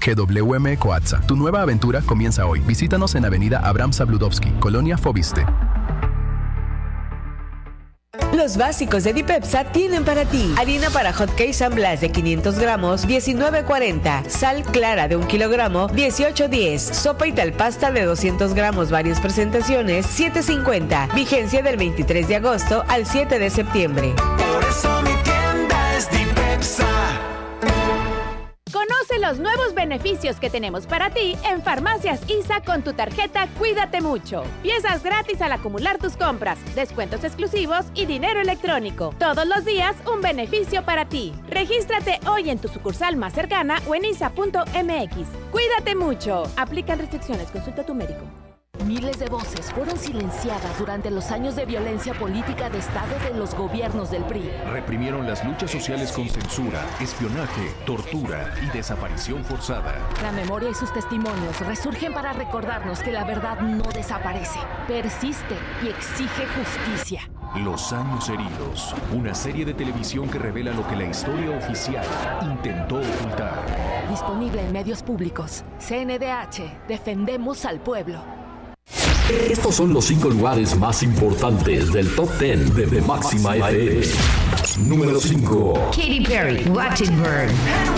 GWM Coatza. Tu nueva aventura comienza hoy. Visítanos en Avenida Abraham Zabludovsky, Colonia Fobiste. Los básicos de Dipepsa tienen para ti: harina para hotcakes San Blas de 500 gramos, 19.40. Sal clara de 1 kilogramo, 18.10. Sopa y tal pasta de 200 gramos, varias presentaciones, 7.50. Vigencia del 23 de agosto al 7 de septiembre. Por eso mi tienda es Dipepsa. Conoce los nuevos beneficios que tenemos para ti en Farmacias ISA con tu tarjeta Cuídate Mucho. Piezas gratis al acumular tus compras, descuentos exclusivos y dinero electrónico. Todos los días un beneficio para ti. Regístrate hoy en tu sucursal más cercana o en isa.mx. Cuídate mucho. Aplican restricciones. Consulta a tu médico. Miles de voces fueron silenciadas durante los años de violencia política de Estado de los gobiernos del PRI. Reprimieron las luchas sociales con censura, espionaje, tortura y desaparición forzada. La memoria y sus testimonios resurgen para recordarnos que la verdad no desaparece, persiste y exige justicia. Los años heridos, una serie de televisión que revela lo que la historia oficial intentó ocultar. Disponible en medios públicos. CNDH, defendemos al pueblo. Estos son los 5 lugares más importantes del Top 10 de Máxima FM. Número 5. Katy Perry, Watch It Burn.